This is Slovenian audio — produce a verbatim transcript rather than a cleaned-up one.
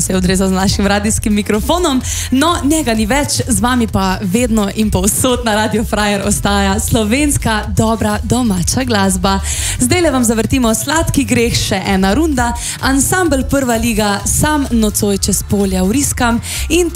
se je odrezal z našim radijskim mikrofonom. No, njega ni več, z vami pa vedno in povsod na Radio Frajer ostaja slovenska dobra domača glasba. Zdajle vam zavrtimo Sladki greh, še ena runda, ansambel Prva liga, Sam nocoj čez polja vriskam in